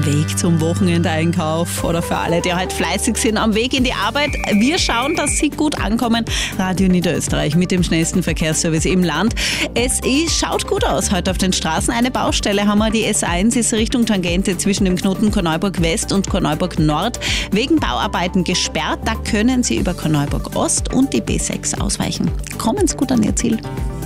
Weg zum Wochenendeinkauf oder für alle, die halt fleißig sind am Weg in die Arbeit. Wir schauen, dass Sie gut ankommen. Radio Niederösterreich mit dem schnellsten Verkehrsservice im Land. Schaut gut aus heute auf den Straßen. Eine Baustelle haben wir. Die S1 ist Richtung Tangente zwischen dem Knoten Korneuburg West und Korneuburg Nord wegen Bauarbeiten gesperrt. Da können Sie über Korneuburg Ost und die B6 ausweichen. Kommen Sie gut an Ihr Ziel.